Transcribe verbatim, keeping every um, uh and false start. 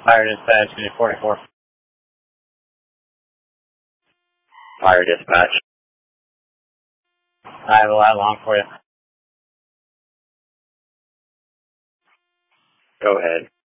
Fire dispatch, unit forty-four. Fire dispatch. I have a lat long for you. Go ahead.